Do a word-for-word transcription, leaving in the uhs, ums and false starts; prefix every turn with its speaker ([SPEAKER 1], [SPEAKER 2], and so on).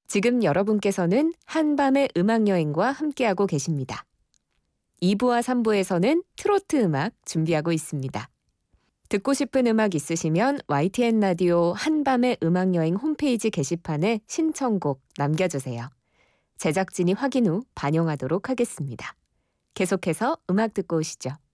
[SPEAKER 1] 지금 여러분께서는 한밤의 음악여행과 함께하고 계십니다. 이 부와 삼 부에서는 트로트 음악 준비하고 있습니다. 듣고 싶은 음악 있으시면 와이티엔 라디오 한밤의 음악여행 홈페이지 게시판에 신청곡 남겨주세요. 제작진이 확인 후 반영하도록 하겠습니다. 계속해서 음악 듣고 오시죠.